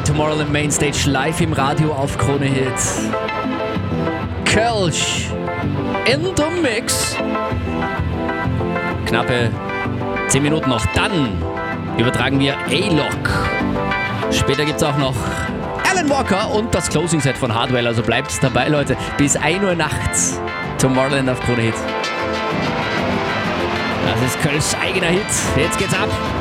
Tomorrowland Mainstage live im Radio auf Krone Hit. Kölsch in the Mix. Knappe 10 Minuten noch. Dann übertragen wir A-Lock. Später gibt es auch noch Alan Walker und das Closing-Set von Hardwell. Also bleibt dabei, Leute. Bis 1 Uhr nachts. Tomorrowland auf Krone Hit. Das ist Kölschs eigener Hit. Jetzt geht's ab.